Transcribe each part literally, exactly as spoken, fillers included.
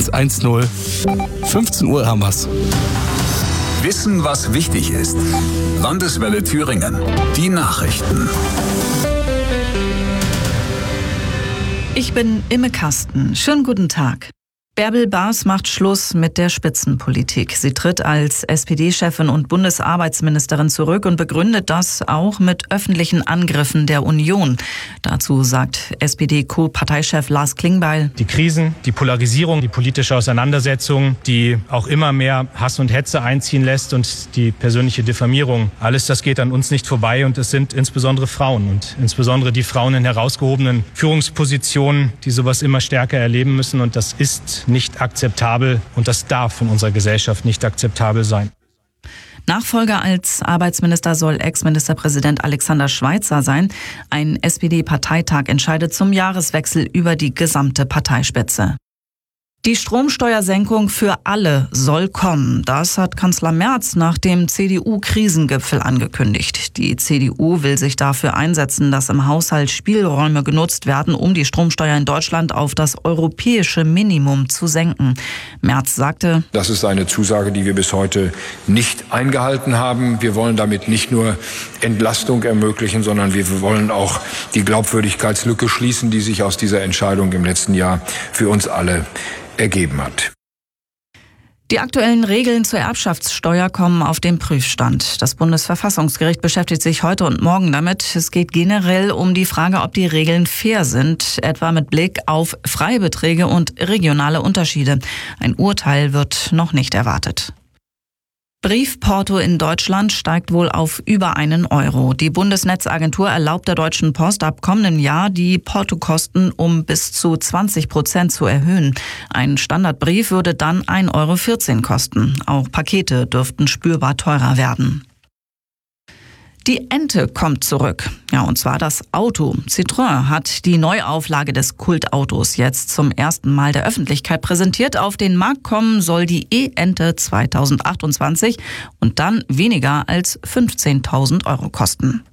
eins eins null. fünfzehn Uhr haben wir's. Wissen, was wichtig ist. Landeswelle Thüringen. Die Nachrichten. Ich bin Imme Kasten. Schönen guten Tag. Bärbel Baas macht Schluss mit der Spitzenpolitik. Sie tritt als S P D-Chefin und Bundesarbeitsministerin zurück und begründet das auch mit öffentlichen Angriffen der Union. Dazu sagt S P D-Co-Parteichef Lars Klingbeil: Die Krisen, die Polarisierung, die politische Auseinandersetzung, die auch immer mehr Hass und Hetze einziehen lässt und die persönliche Diffamierung, alles das geht an uns nicht vorbei, und es sind insbesondere Frauen und insbesondere die Frauen in herausgehobenen Führungspositionen, die sowas immer stärker erleben müssen, und das ist nicht akzeptabel und das darf in unserer Gesellschaft nicht akzeptabel sein. Nachfolger als Arbeitsminister soll Ex-Ministerpräsident Alexander Schweitzer sein. Ein S P D-Parteitag entscheidet zum Jahreswechsel über die gesamte Parteispitze. Die Stromsteuersenkung für alle soll kommen. Das hat Kanzler Merz nach dem C D U-Krisengipfel angekündigt. Die C D U will sich dafür einsetzen, dass im Haushalt Spielräume genutzt werden, um die Stromsteuer in Deutschland auf das europäische Minimum zu senken. Merz sagte: Das ist eine Zusage, die wir bis heute nicht eingehalten haben. Wir wollen damit nicht nur Entlastung ermöglichen, sondern wir wollen auch die Glaubwürdigkeitslücke schließen, die sich aus dieser Entscheidung im letzten Jahr für uns alle ergeben hat. Die aktuellen Regeln zur Erbschaftssteuer kommen auf den Prüfstand. Das Bundesverfassungsgericht beschäftigt sich heute und morgen damit. Es geht generell um die Frage, ob die Regeln fair sind, etwa mit Blick auf Freibeträge und regionale Unterschiede. Ein Urteil wird noch nicht erwartet. Briefporto in Deutschland steigt wohl auf über einen Euro. Die Bundesnetzagentur erlaubt der Deutschen Post ab kommendem Jahr, die Portokosten um bis zu zwanzig Prozent zu erhöhen. Ein Standardbrief würde dann ein Euro vierzehn kosten. Auch Pakete dürften spürbar teurer werden. Die Ente kommt zurück. Ja, und zwar das Auto. Citroën hat die Neuauflage des Kultautos jetzt zum ersten Mal der Öffentlichkeit präsentiert. Auf den Markt kommen soll die E-Ente zweitausendachtundzwanzig und dann weniger als fünfzehntausend Euro kosten.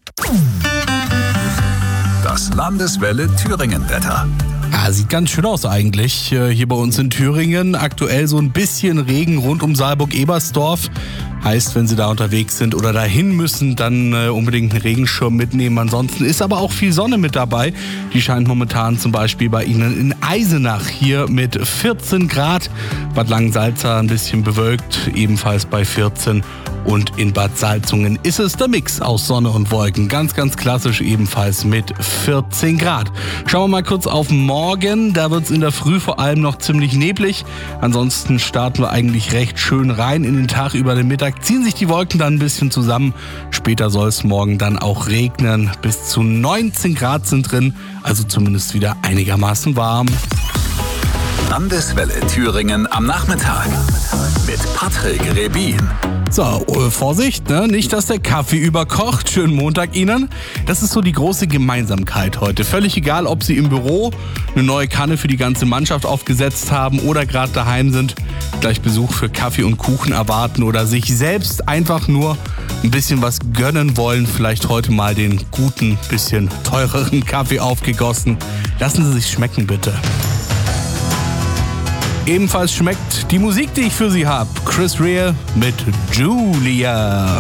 Das Landeswelle Thüringen-Wetter. Ja, sieht ganz schön aus eigentlich. Hier bei uns in Thüringen aktuell so ein bisschen Regen rund um Saalburg-Ebersdorf. Heißt, wenn Sie da unterwegs sind oder dahin müssen, dann äh, unbedingt einen Regenschirm mitnehmen. Ansonsten ist aber auch viel Sonne mit dabei. Die scheint momentan zum Beispiel bei Ihnen in Eisenach hier mit vierzehn Grad. Bad Langensalza ein bisschen bewölkt, ebenfalls bei vierzehn. Und in Bad Salzungen ist es der Mix aus Sonne und Wolken. Ganz, ganz klassisch ebenfalls mit vierzehn Grad. Schauen wir mal kurz auf morgen. Da wird es in der Früh vor allem noch ziemlich neblig. Ansonsten starten wir eigentlich recht schön rein in den Tag. Über den Mittag ziehen sich die Wolken dann ein bisschen zusammen. Später soll es morgen dann auch regnen. Bis zu neunzehn Grad sind drin. Also zumindest wieder einigermaßen warm. Landeswelle Thüringen am Nachmittag mit Patrick Rebin. So, Vorsicht, ne? Nicht, dass der Kaffee überkocht. Schönen Montag Ihnen. Das ist so die große Gemeinsamkeit heute. Völlig egal, ob Sie im Büro eine neue Kanne für die ganze Mannschaft aufgesetzt haben oder gerade daheim sind, gleich Besuch für Kaffee und Kuchen erwarten oder sich selbst einfach nur ein bisschen was gönnen wollen. Vielleicht heute mal den guten, bisschen teureren Kaffee aufgegossen. Lassen Sie sich schmecken, bitte. Ebenfalls schmeckt die Musik, die ich für Sie habe. Chris Rea mit Julia.